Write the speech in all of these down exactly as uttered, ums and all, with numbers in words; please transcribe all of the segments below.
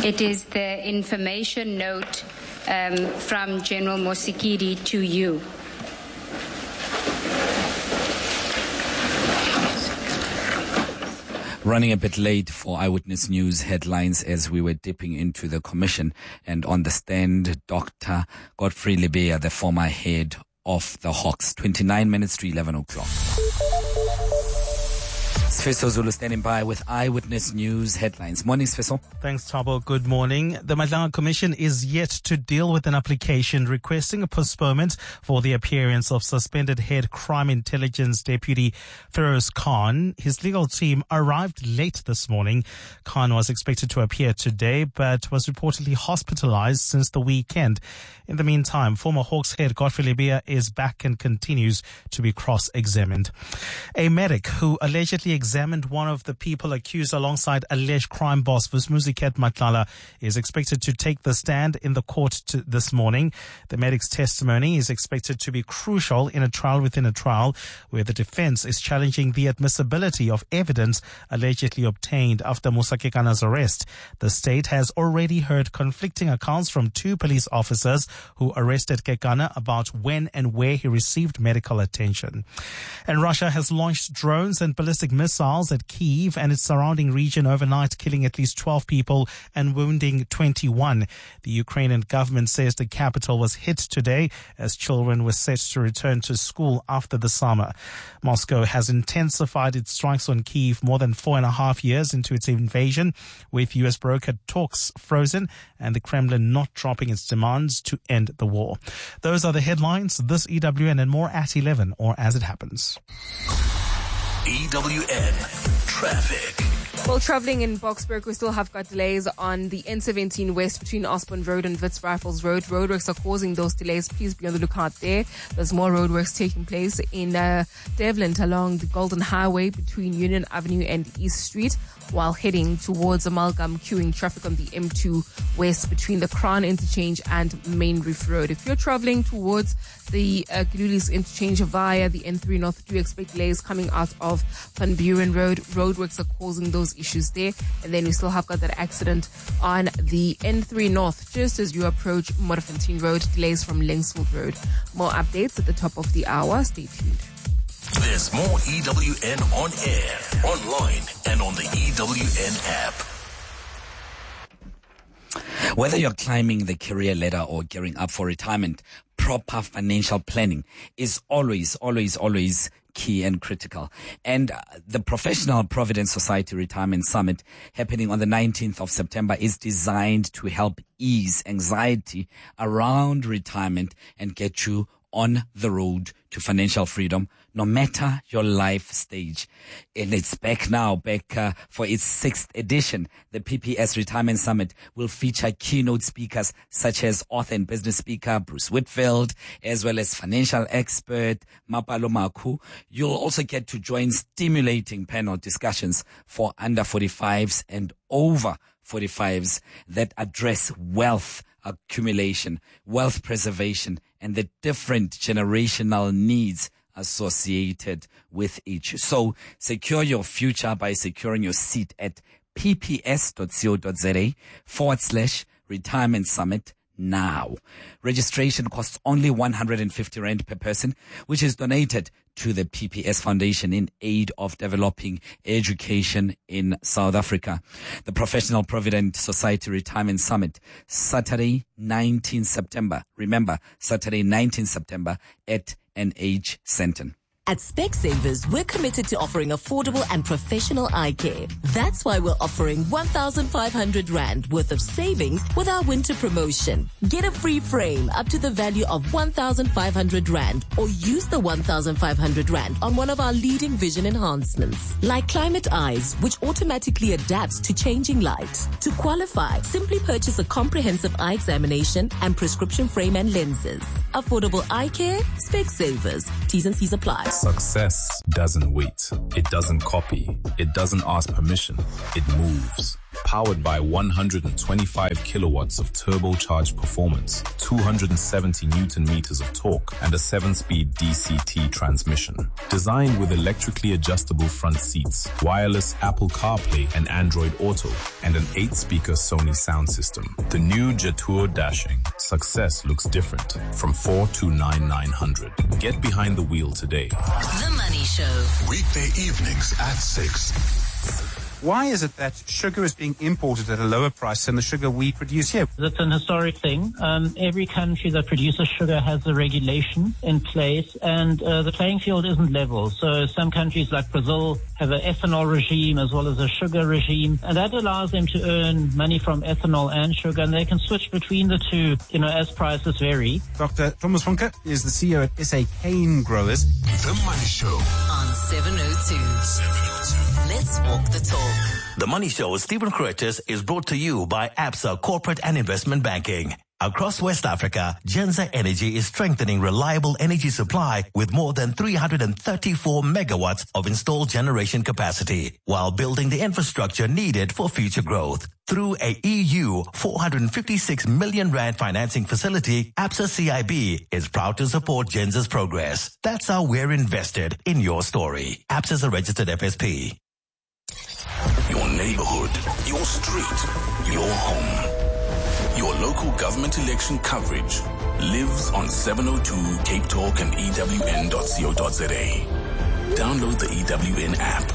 It is the information note um, from General Mosikidi to you. Running a bit late for Eyewitness News headlines as we were dipping into the commission, and on the stand, Doctor Godfrey Lebeya, the former head of the Hawks. twenty-nine minutes to eleven o'clock. Sfiso Zulu standing by with Eyewitness News headlines. Morning, Sfiso. Thanks, Thabo. Good morning. The Madlanga Commission is yet to deal with an application requesting a postponement for the appearance of suspended head crime intelligence deputy Feroz Khan. His legal team arrived late this morning. Khan was expected to appear today, but was reportedly hospitalized since the weekend. In the meantime, former Hawks head Godfrey Lebeya is back and continues to be cross-examined. A medic who allegedly examined one of the people accused alongside alleged crime boss Vusmuziket Matlala is expected to take the stand in the court to this morning. The medic's testimony is expected to be crucial in a trial within a trial, where the defense is challenging the admissibility of evidence allegedly obtained after Musa Kekana's arrest. The state has already heard conflicting accounts from two police officers who arrested Kekana about when and where he received medical attention. And Russia has launched drones and ballistic missiles at Kyiv and its surrounding region overnight, killing at least twelve people and wounding twenty-one. The Ukrainian government says the capital was hit today as children were set to return to school after the summer. Moscow has intensified its strikes on Kyiv more than four and a half years into its invasion, with U S brokered talks frozen and the Kremlin not dropping its demands to end the war. Those are the headlines. This E W N and more at eleven, or as it happens. E W N Traffic. Well, travelling in Boksburg, we still have got delays on the N seventeen West between Osborne Road and Wits Rifles Road. Roadworks are causing those delays. Please be on the lookout there. There's more roadworks taking place in uh, Devlin along the Golden Highway between Union Avenue and East Street, while heading towards Amalgam, queuing traffic on the M two West between the Crown Interchange and Main Reef Road. If you're travelling towards the uh, Gululis Interchange via the N three North, do expect delays coming out of Van Buren Road. Roadworks are causing those issues there. And then we still have got that accident on the N three North just as you approach Modderfontein Road. Delays from Linksfield Road. More updates at the top of the hour. Stay tuned. There's more E W N on air, online, and on the E W N app. Whether you're climbing the career ladder or gearing up for retirement, proper financial planning is always, always, always key and critical. And uh, the Professional Provident Society Retirement Summit happening on the nineteenth of September is designed to help ease anxiety around retirement and get you on the road to financial freedom, no matter your life stage. And it's back now, back uh, for its sixth edition. The P P S Retirement Summit will feature keynote speakers such as author and business speaker Bruce Whitfield, as well as financial expert Mapalo Maku. You'll also get to join stimulating panel discussions for under forty-fives and over forty-fives that address wealth accumulation, wealth preservation, and the different generational needs associated with each. So secure your future by securing your seat at pps.co.za forward slash retirement summit now. Registration costs only one hundred fifty rand per person, which is donated to the P P S Foundation in aid of developing education in South Africa. The Professional Provident Society Retirement Summit, Saturday, nineteenth September. Remember, Saturday, nineteenth September at N H Centon. At Specsavers, we're committed to offering affordable and professional eye care. That's why we're offering one thousand five hundred rand worth of savings with our winter promotion. Get a free frame up to the value of one thousand five hundred rand, or use the one thousand five hundred rand on one of our leading vision enhancements, like Climate Eyes, which automatically adapts to changing light. To qualify, simply purchase a comprehensive eye examination and prescription frame and lenses. Affordable eye care, Specsavers. T's and C's apply. Success doesn't wait. It doesn't copy. It doesn't ask permission. It moves. powered by one hundred twenty-five kilowatts of turbocharged performance, two hundred seventy newton meters of torque, and a seven-speed D C T transmission. Designed with electrically adjustable front seats, wireless Apple CarPlay and Android Auto, and an eight-speaker Sony sound system. The new Jetour Dashing. Success looks different from four to nine nine hundred. Get behind the wheel today. The Money Show. Weekday evenings at six. Why is it that sugar is being imported at a lower price than the sugar we produce here? It's an historic thing. Um, every country that produces sugar has a regulation in place, and uh, the playing field isn't level. So some countries like Brazil have an ethanol regime as well as a sugar regime, and that allows them to earn money from ethanol and sugar, and they can switch between the two, you know, as prices vary. Doctor Thomas Funke is the C E O at S A Cane Growers. The Money Show on seven oh two. Let's walk the talk. The Money Show with Stephen Curtis is brought to you by Absa Corporate and Investment Banking. Across West Africa, Genza Energy is strengthening reliable energy supply with more than three hundred thirty-four megawatts of installed generation capacity, while building the infrastructure needed for future growth. Through a E U four hundred fifty-six million rand financing facility, Absa C I B is proud to support Genza's progress. That's how we're invested in your story. Absa is a registered F S P. Your neighborhood, your street, your home. Your local government election coverage lives on seven oh two Cape Talk and E W N dot co dot za. Download the E W N app.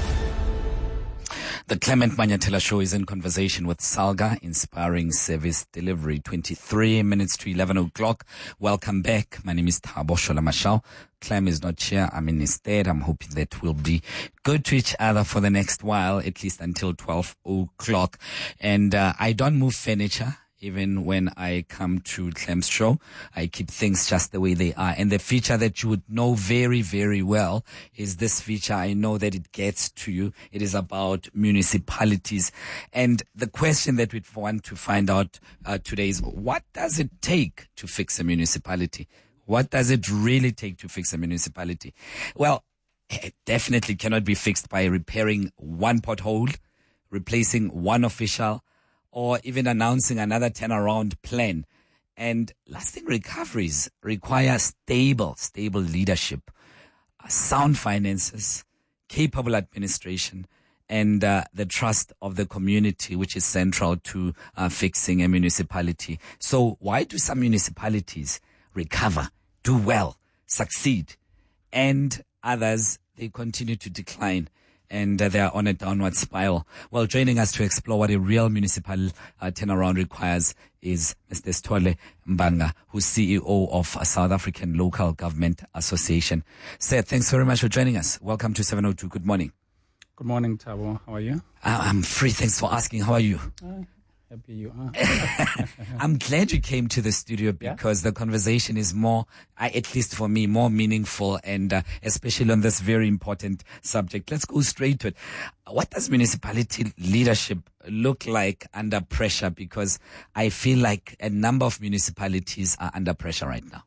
The Clement Manyatela Show is in conversation with Salga, inspiring service delivery. twenty-three minutes to eleven o'clock. Welcome back. My name is Thabo Sholamashao. Clem is not here. I'm in his stead. I'm hoping that we'll be good to each other for the next while, at least until twelve o'clock. And uh, I don't move furniture. Even when I come to Clem's show, I keep things just the way they are. And the feature that you would know very, very well is this feature. I know that it gets to you. It is about municipalities. And the question that we'd want to find out uh, today is, what does it take to fix a municipality? What does it really take to fix a municipality? Well, it definitely cannot be fixed by repairing one pothole, replacing one official, or even announcing another turnaround plan. And lasting recoveries require stable, stable leadership, uh, sound finances, capable administration, and uh, the trust of the community, which is central to uh, fixing a municipality. So why do some municipalities recover, do well, succeed, and others, they continue to decline? And uh, they are on a downward spiral. Well, joining us to explore what a real municipal uh, turnaround requires is Mister Sithole Mbanga, who's C E O of a South African Local Government Association. Sir, thanks very much for joining us. Welcome to seven oh two. Good morning. Good morning, Thabo. How are you? Uh, I'm free. Thanks for asking. How are you? Uh, happy you are. I'm glad you came to the studio because yeah? the conversation is more, uh, at least for me, more meaningful and uh, especially on this very important subject. Let's go straight to it. What does municipality leadership look like under pressure? Because I feel like a number of municipalities are under pressure right now.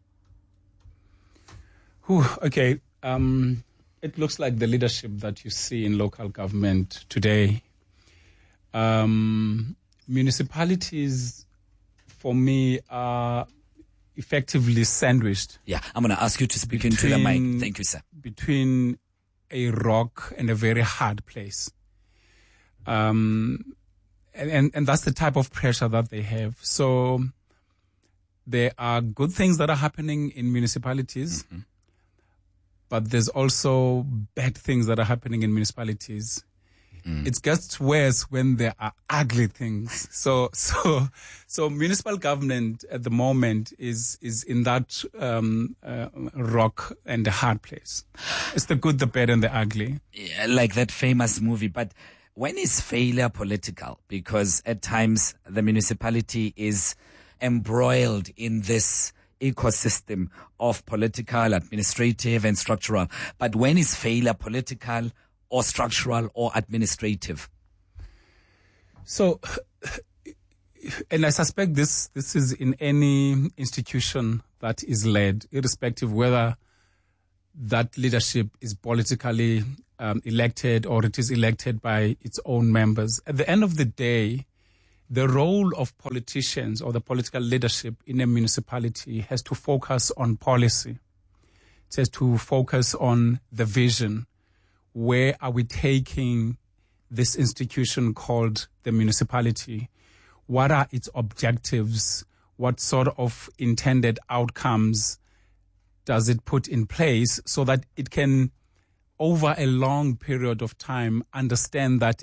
Whew, okay. Um, it looks like the leadership that you see in local government today. Um, Municipalities, for me, are effectively sandwiched. Yeah, I'm going to ask you to speak between, into the mic. Thank you, sir. Between a rock and a very hard place. Um, and, and, and that's the type of pressure that they have. So there are good things that are happening in municipalities, mm-hmm. but there's also bad things that are happening in municipalities. Mm. It gets worse when there are ugly things. So, so, so municipal government at the moment is, is in that, um, uh, rock and a hard place. It's the good, the bad, and the ugly. Yeah, like that famous movie. But when is failure political? Because at times the municipality is embroiled in this ecosystem of political, administrative, and structural. But when is failure political or structural or administrative? So, and I suspect this, this is in any institution that is led, irrespective whether that leadership is politically um, elected or it is elected by its own members. At the end of the day, the role of politicians or the political leadership in a municipality has to focus on policy. It has to focus on the vision. Where are we taking this institution called the municipality? What are its objectives? What sort of intended outcomes does it put in place so that it can, over a long period of time, understand that